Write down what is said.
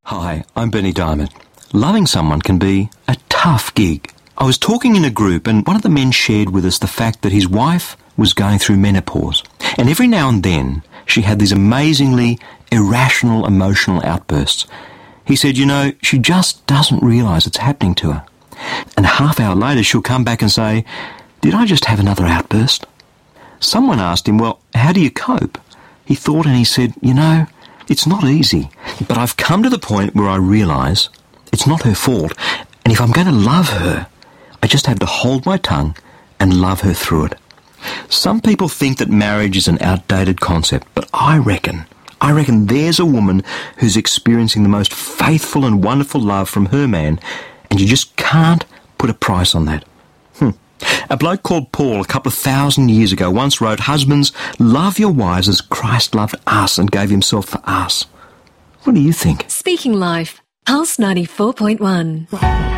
Hi, I'm Bernie Diamond. Loving someone can be a tough gig. I was talking in a group and one of the men shared with us the fact that his wife was going through menopause. And every now and then she had these amazingly irrational emotional outbursts. He said, she just doesn't realise it's happening to her. And a half hour later she'll come back and say, did I just have another outburst? Someone asked him, well, how do you cope? He thought and he said, it's not easy, but I've come to the point where I realise it's not her fault, and if I'm going to love her, I just have to hold my tongue and love her through it. Some people think that marriage is an outdated concept, but I reckon there's a woman who's experiencing the most faithful and wonderful love from her man, and you just can't put a price on that. A bloke called Paul a couple of 1,000 years ago once wrote, "Husbands, love your wives as Christ loved us and gave himself for us." What do you think? Speaking Life, Pulse 94.1.